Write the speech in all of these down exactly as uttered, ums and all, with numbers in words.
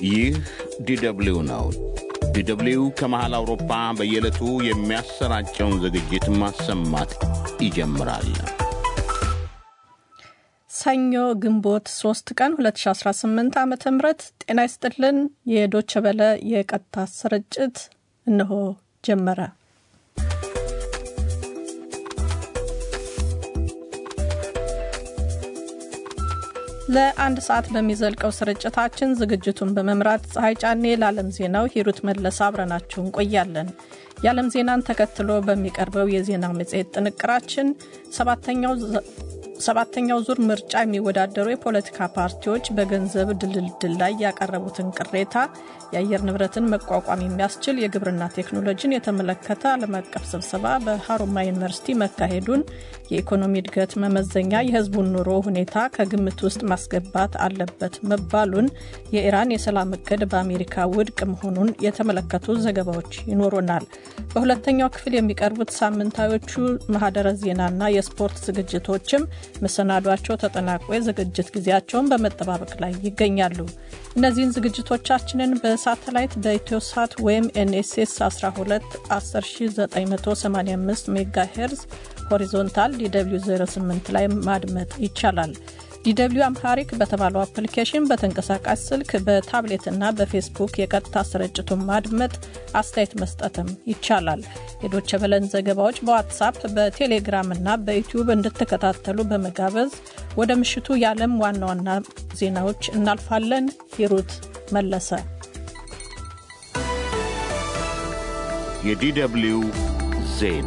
ይህ ዲደብሊው ነው። ዲደብሊው ከመሃል አውሮፓ በየዕለቱ የሚያሰራጨውን ዝግጅት ማሰማት ይጀምራል። ሰኞ ግንቦት ሶስት ቀን ሁለት ሺህ አስራ ስምንት ዓመተ ምህረት ጤና ይስጥልን። የዶቼ ቬለ የቀጥታ ስርጭት እነሆ ጀመረ። ለአንድ ሰዓት በሚዘልቀው ስርጭታችን ዝግጅቱን በመምራት ፀሐይ ጫኔ፣ ለዓለም ዜናው ሂሩት መለሰ አብረናችሁ እንቆያለን። የዓለም ዜናን ተከትሎ በሚቀርበው የዜና መጽሔት ጥንቅራችን ሰባተኛው ሰባተኛው ዙር ምርጫ የሚወዳደሩ የፖለቲካ ፓርቲዎች በገንዘብ ድልድል ላይ ያቀረቡትን ቅሬታ፣ የአየር ንብረትን መቋቋም የሚያስችል የግብርና ቴክኖሎጂን የተመለከተ ዓለም አቀፍ ስብሰባ በሐሮማያ ዩኒቨርሲቲ መካሄዱን፣ የኢኮኖሚ እድገት መመዘኛ የህዝቡን ኑሮ ሁኔታ ከግምት ውስጥ ማስገባት አለበት መባሉን፣ የኢራን የሰላም እቅድ በአሜሪካ ውድቅ መሆኑን የተመለከቱ ዘገባዎች ይኖሩናል። በሁለተኛው ክፍል የሚቀርቡት ሳምንታዮቹ ማህደረ ዜናና የስፖርት ዝግጅቶችም መሰናዷቸው ተጠናቆ የዝግጅት ጊዜያቸውን በመጠባበቅ ላይ ይገኛሉ። እነዚህን ዝግጅቶቻችንን በሳተላይት በኢትዮሳት ወይም ኤንኤስኤስ አስራ ሁለት አስር ሺህ ዘጠኝ መቶ ሰማንያ አምስት ሜጋሄርዝ ሆሪዞንታል ዲደብሊው ዜሮ ስምንት ላይ ማድመጥ ይቻላል። ዲደብሊው አምሃሪክ በተባለው አፕሊኬሽን በተንቀሳቃሽ ስልክ በታብሌት እና በፌስቡክ የቀጥታ ስርጭቱን ማድመጥ፣ አስተያየት መስጠትም ይቻላል። የዶቼ ቬለን ዘገባዎች በዋትስአፕ በቴሌግራም እና በዩቲዩብ እንድትከታተሉ በመጋበዝ ወደ ምሽቱ የዓለም ዋና ዋና ዜናዎች እናልፋለን። ሂሩት መለሰ። የዲደብሊው ዜና።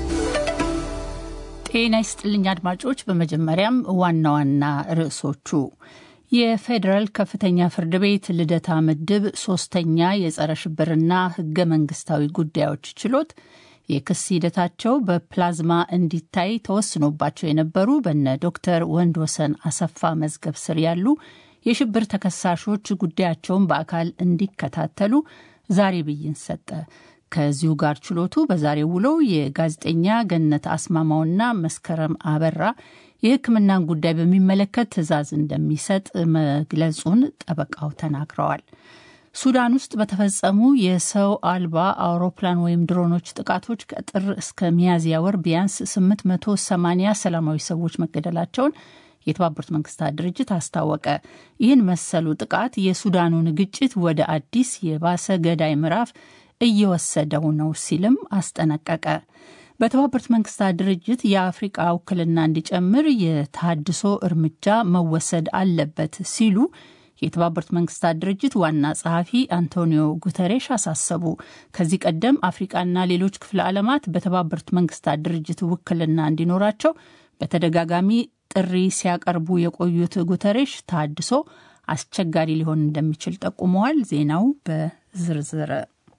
ጤና ይስጥልኝ አድማጮች። በመጀመሪያም ዋና ዋና ርዕሶቹ። የፌዴራል ከፍተኛ ፍርድ ቤት ልደታ ምድብ ሶስተኛ የጸረ ሽብርና ህገ መንግስታዊ ጉዳዮች ችሎት የክስ ሂደታቸው በፕላዝማ እንዲታይ ተወስኖባቸው የነበሩ በነ ዶክተር ወንድወሰን አሰፋ መዝገብ ስር ያሉ የሽብር ተከሳሾች ጉዳያቸውን በአካል እንዲከታተሉ ዛሬ ብይን ሰጠ። ከዚሁ ጋር ችሎቱ በዛሬው ውለው የጋዜጠኛ ገነት አስማማውና መስከረም አበራ የሕክምናን ጉዳይ በሚመለከት ትዕዛዝ እንደሚሰጥ መግለጹን ጠበቃው ተናግረዋል። ሱዳን ውስጥ በተፈጸሙ የሰው አልባ አውሮፕላን ወይም ድሮኖች ጥቃቶች ከጥር እስከ ሚያዝያ ወር ቢያንስ ስምንት መቶ ሰማንያ ሰላማዊ ሰዎች መገደላቸውን የተባበሩት መንግስታት ድርጅት አስታወቀ። ይህን መሰሉ ጥቃት የሱዳኑን ግጭት ወደ አዲስ የባሰ ገዳይ ምዕራፍ እየወሰደው ነው ሲልም አስጠነቀቀ። በተባበሩት መንግስታት ድርጅት የአፍሪቃ ውክልና እንዲጨምር የታድሶ እርምጃ መወሰድ አለበት ሲሉ የተባበሩት መንግስታት ድርጅት ዋና ጸሐፊ አንቶኒዮ ጉተሬሽ አሳሰቡ። ከዚህ ቀደም አፍሪቃና ሌሎች ክፍለ ዓለማት በተባበሩት መንግስታት ድርጅት ውክልና እንዲኖራቸው በተደጋጋሚ ጥሪ ሲያቀርቡ የቆዩት ጉተሬሽ ታድሶ አስቸጋሪ ሊሆን እንደሚችል ጠቁመዋል። ዜናው በዝርዝር።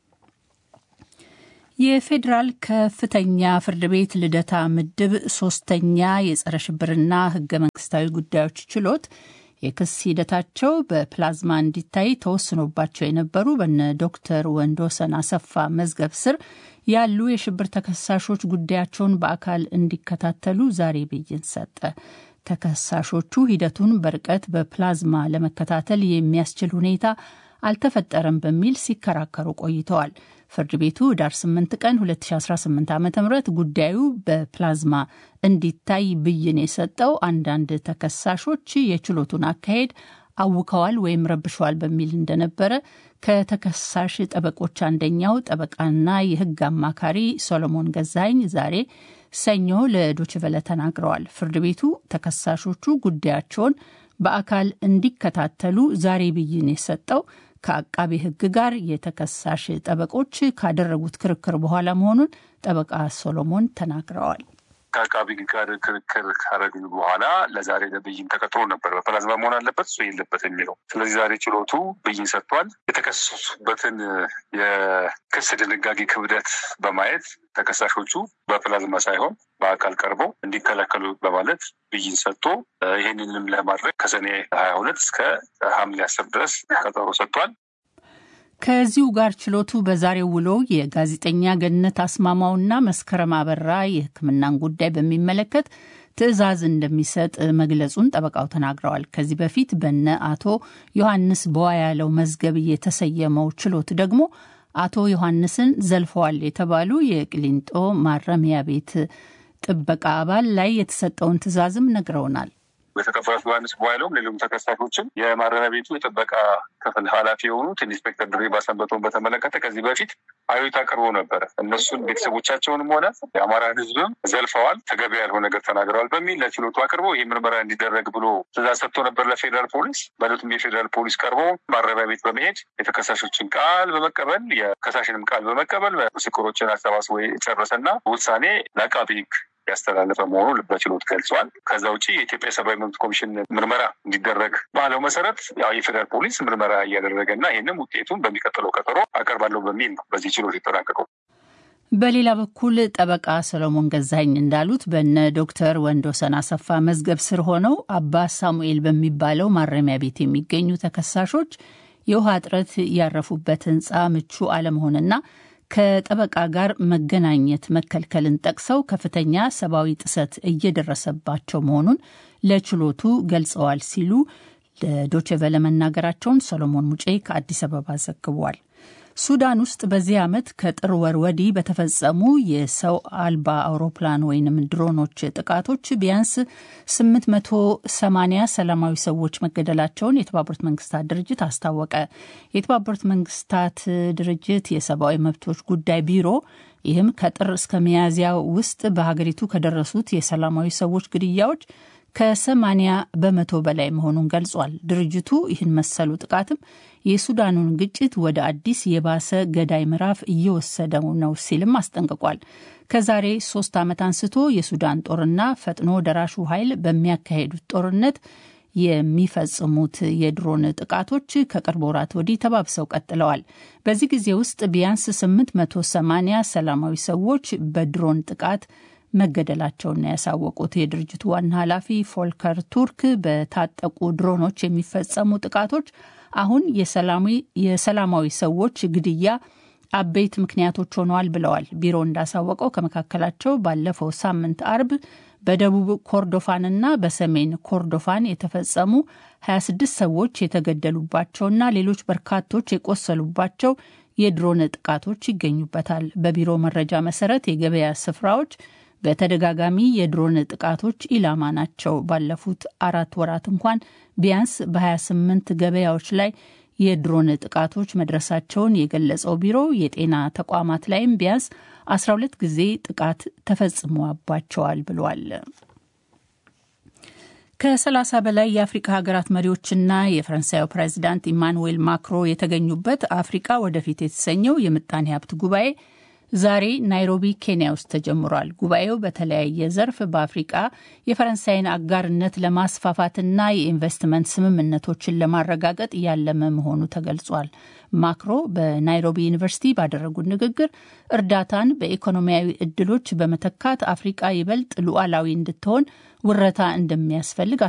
የፌዴራል ከፍተኛ ፍርድ ቤት ልደታ ምድብ ሶስተኛ የጸረ ሽብርና ህገ መንግስታዊ ጉዳዮች ችሎት የክስ ሂደታቸው በፕላዝማ እንዲታይ ተወስኖባቸው የነበሩ በነ ዶክተር ወንድወሰን አሰፋ መዝገብ ስር ያሉ የሽብር ተከሳሾች ጉዳያቸውን በአካል እንዲከታተሉ ዛሬ ብይን ሰጠ። ተከሳሾቹ ሂደቱን በርቀት በፕላዝማ ለመከታተል የሚያስችል ሁኔታ አልተፈጠረም በሚል ሲከራከሩ ቆይተዋል። ፍርድ ቤቱ ዳር ስምንት ቀን ሁለት ሺህ አስራ ስምንት ዓመተ ምህረት ጉዳዩ በፕላዝማ እንዲታይ ብይን የሰጠው አንዳንድ ተከሳሾች የችሎቱን አካሄድ አውከዋል ወይም ረብሸዋል በሚል እንደነበረ ከተከሳሽ ጠበቆች አንደኛው ጠበቃና የህግ አማካሪ ሶሎሞን ገዛኸኝ ዛሬ ሰኞ ለዶቼ ቬለ ተናግረዋል። ፍርድ ቤቱ ተከሳሾቹ ጉዳያቸውን በአካል እንዲከታተሉ ዛሬ ብይን የሰጠው ከአቃቤ ህግ ጋር የተከሳሽ ጠበቆች ካደረጉት ክርክር በኋላ መሆኑን ጠበቃ ሶሎሞን ተናግረዋል። ከአቃቤ ህግ ጋር ክርክር ካደረግን በኋላ ለዛሬ ለብይን ተቀጥሮ ነበር። በፕላዝማ መሆን አለበት እሱ የለበት የሚለው። ስለዚህ ዛሬ ችሎቱ ብይን ሰጥቷል። የተከሰሱበትን የክስ ድንጋጌ ክብደት በማየት ተከሳሾቹ በፕላዝማ ሳይሆን በአካል ቀርበው እንዲከላከሉ በማለት ብይን ሰጥቶ ይህንንም ለማድረግ ከሰኔ ሀያ ሁለት እስከ ሐምሌ አስር ድረስ ቀጠሮ ሰጥቷል። ከዚሁ ጋር ችሎቱ በዛሬው ውሎ የጋዜጠኛ ገነት አስማማውና መስከረም አበራ የሕክምናን ጉዳይ በሚመለከት ትዕዛዝ እንደሚሰጥ መግለጹን ጠበቃው ተናግረዋል። ከዚህ በፊት በነ አቶ ዮሐንስ በዋያለው መዝገብ የተሰየመው ችሎት ደግሞ አቶ ዮሐንስን ዘልፈዋል የተባሉ የቅሊንጦ ማረሚያ ቤት ጥበቃ አባል ላይ የተሰጠውን ትዕዛዝም ነግረውናል። በተከፋሽ ዮሐንስ በዋያለውም ሌሎችም ተከሳሾችም የማረሚያ ቤቱ የጥበቃ ክፍል ኃላፊ የሆኑት ኢንስፔክተር ድሪባ ሰንበቶን በተመለከተ ከዚህ በፊት አቤቱታ አቅርቦ ነበር። እነሱን ቤተሰቦቻቸውንም ሆነ የአማራን ሕዝብም ዘልፈዋል፣ ተገቢ ያልሆነ ነገር ተናግረዋል በሚል ለችሎቱ አቅርቦ ይህ ምርመራ እንዲደረግ ብሎ ትዕዛዝ ሰጥቶ ነበር ለፌዴራል ፖሊስ። በለቱም የፌዴራል ፖሊስ ቀርቦ ማረሚያ ቤት በመሄድ የተከሳሾችን ቃል በመቀበል የከሳሽንም ቃል በመቀበል ምስክሮችን አሰባስቦ የጨረሰና ውሳኔ ለአቃቤ ሕግ ያስተላለፈ መሆኑን በችሎት ገልጿል። ከዛ ውጪ የኢትዮጵያ ሰብአዊ መብት ኮሚሽን ምርመራ እንዲደረግ ባለው መሰረት ያው የፌዴራል ፖሊስ ምርመራ እያደረገና ይህንም ውጤቱን በሚቀጥለው ቀጠሮ አቀርባለሁ በሚል ነው በዚህ ችሎት የተጠናቀቀው። በሌላ በኩል ጠበቃ ሰሎሞን ገዛኸኝ እንዳሉት በነ ዶክተር ወንዶሰን አሰፋ መዝገብ ስር ሆነው አባ ሳሙኤል በሚባለው ማረሚያ ቤት የሚገኙ ተከሳሾች የውሃ እጥረት ያረፉበት ህንፃ ምቹ አለመሆንና ከጠበቃ ጋር መገናኘት መከልከልን ጠቅሰው ከፍተኛ ሰብአዊ ጥሰት እየደረሰባቸው መሆኑን ለችሎቱ ገልጸዋል ሲሉ ለዶቼ ቬለ መናገራቸውን ሰሎሞን ሙጬ ከአዲስ አበባ ዘግቧል። ሱዳን ውስጥ በዚህ ዓመት ከጥር ወር ወዲህ በተፈጸሙ የሰው አልባ አውሮፕላን ወይንም ድሮኖች ጥቃቶች ቢያንስ ስምንት መቶ ሰማኒያ ሰላማዊ ሰዎች መገደላቸውን የተባበሩት መንግስታት ድርጅት አስታወቀ። የተባበሩት መንግስታት ድርጅት የሰብአዊ መብቶች ጉዳይ ቢሮ ይህም ከጥር እስከ ሚያዝያ ውስጥ በሀገሪቱ ከደረሱት የሰላማዊ ሰዎች ግድያዎች ከሰማኒያ በመቶ በላይ መሆኑን ገልጿል። ድርጅቱ ይህን መሰሉ ጥቃትም የሱዳኑን ግጭት ወደ አዲስ የባሰ ገዳይ ምዕራፍ እየወሰደው ነው ሲልም አስጠንቅቋል። ከዛሬ ሶስት ዓመት አንስቶ የሱዳን ጦርና ፈጥኖ ደራሹ ኃይል በሚያካሄዱት ጦርነት የሚፈጽሙት የድሮን ጥቃቶች ከቅርብ ወራት ወዲህ ተባብሰው ቀጥለዋል። በዚህ ጊዜ ውስጥ ቢያንስ ስምንት መቶ ሰማኒያ ሰላማዊ ሰዎች በድሮን ጥቃት መገደላቸውን ያሳወቁት የድርጅቱ ዋና ኃላፊ ፎልከር ቱርክ በታጠቁ ድሮኖች የሚፈጸሙ ጥቃቶች አሁን የሰላማዊ ሰዎች ግድያ አበይት ምክንያቶች ሆነዋል ብለዋል። ቢሮ እንዳሳወቀው ከመካከላቸው ባለፈው ሳምንት አርብ በደቡብ ኮርዶፋንና በሰሜን ኮርዶፋን የተፈጸሙ ሀያ ስድስት ሰዎች የተገደሉባቸውና ሌሎች በርካቶች የቆሰሉባቸው የድሮን ጥቃቶች ይገኙበታል። በቢሮ መረጃ መሰረት የገበያ ስፍራዎች በተደጋጋሚ የድሮን ጥቃቶች ኢላማ ናቸው። ባለፉት አራት ወራት እንኳን ቢያንስ በሀያ ስምንት ገበያዎች ላይ የድሮን ጥቃቶች መድረሳቸውን የገለጸው ቢሮ የጤና ተቋማት ላይም ቢያንስ አስራ ሁለት ጊዜ ጥቃት ተፈጽሞባቸዋል ብሏል። ከሰላሳ በላይ የአፍሪካ ሀገራት መሪዎችና የፈረንሳዩ ፕሬዚዳንት ኢማኑኤል ማክሮ የተገኙበት አፍሪካ ወደፊት የተሰኘው የምጣኔ ሀብት ጉባኤ ዛሬ ናይሮቢ ኬንያ ውስጥ ተጀምሯል። ጉባኤው በተለያየ ዘርፍ በአፍሪቃ የፈረንሳይን አጋርነት ለማስፋፋትና የኢንቨስትመንት ስምምነቶችን ለማረጋገጥ ያለመ መሆኑ ተገልጿል። ማክሮ በናይሮቢ ዩኒቨርሲቲ ባደረጉት ንግግር እርዳታን በኢኮኖሚያዊ እድሎች በመተካት አፍሪቃ ይበልጥ ሉዓላዊ እንድትሆን ውረታ እንደሚያስፈልግ